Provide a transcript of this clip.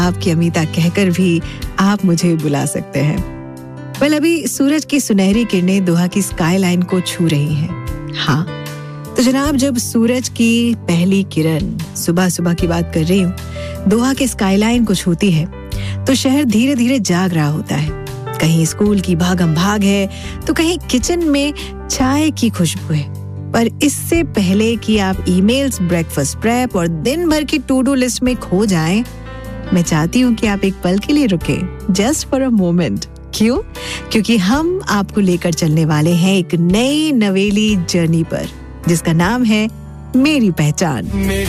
आपकी अमीता कहकर भी आप मुझे बुला सकते हैं। वेल, अभी सूरज की सुनहरी किरणें दोहा की स्काईलाइन को छू रही हैं। हाँ, तो जनाब, जब सूरज की पहली किरण, सुबह सुबह की बात कर रही हूँ, दोहा के स्काईलाइन को छूती है तो शहर धीरे धीरे जाग रहा होता है। कहीं स्कूल की भागम भाग है तो कहीं किचन में चाय की खुशबू है। पर इससे पहले कि आप ईमेल्स, ब्रेकफास्ट प्रेप और दिन भर की टू डू लिस्ट में खो जाएं, मैं चाहती हूँ कि आप एक पल के लिए रुके, जस्ट फॉर अ मोमेंट। क्यों? क्योंकि हम आपको लेकर चलने वाले हैं एक नई नवेली जर्नी पर, जिसका नाम है मेरी पहचान।